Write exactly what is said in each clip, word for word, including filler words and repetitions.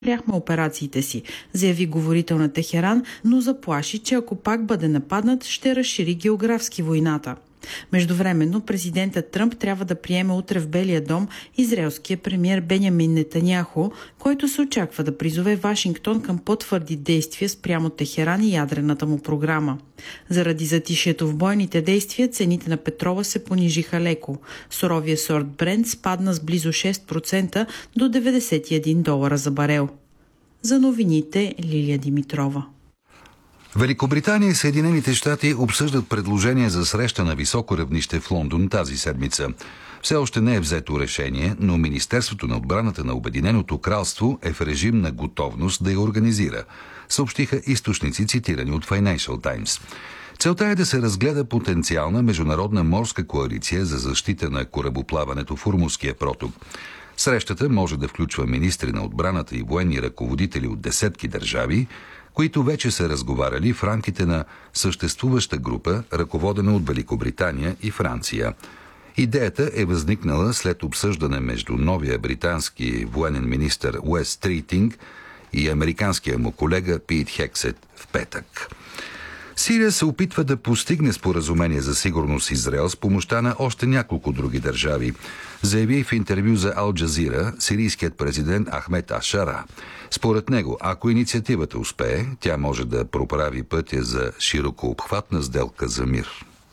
Спряхме операциите си, заяви говорител на Техеран, но заплаши, че ако пак бъде нападнат, ще разшири географски войната. Междувременно президентът Тръмп трябва да приеме утре в Белия дом израелския премиер Бенямин Нетаняху, който се очаква да призове Вашингтон към по-твърди действия спрямо Техеран и ядрената му програма. Заради затишието в бойните действия, цените на петрола се понижиха леко. Суровия сорт Брент спадна с близо шест процента до деветдесет и един долара за барел. За новините Лилия Димитрова. Великобритания и Съединените щати обсъждат предложение за среща на високо равнище в Лондон тази седмица. Все още не е взето решение, но Министерството на отбраната на Обединеното кралство е в режим на готовност да я организира, съобщиха източници, цитирани от Financial Times. Целта е да се разгледа потенциална международна морска коалиция за защита на корабоплаването в Ормузския проток. Срещата може да включва министри на отбраната и военни ръководители от десетки държави, които вече са разговаряли в рамките на съществуваща група, ръководена от Великобритания и Франция. Идеята е възникнала след обсъждане между новия британски военен министър Уес Стритинг и американския му колега Пит Хексет в петък. Сирия се опитва да постигне споразумение за сигурност с Израел с помощта на още няколко други държави, заяви в интервю за Ал Джазира сирийският президент Ахмед Ашара. Според него, ако инициативата успее, тя може да проправи пътя за широкообхватна сделка за мир.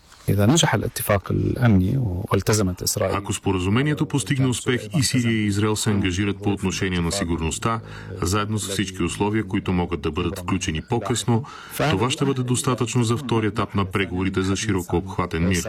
Ако споразумението постигне успех и Сирия и Израел се ангажират по отношение на сигурността, заедно с всички условия, които могат да бъдат включени по-късно, това ще бъде достатъчно за втори етап на преговорите за широкообхватен мир.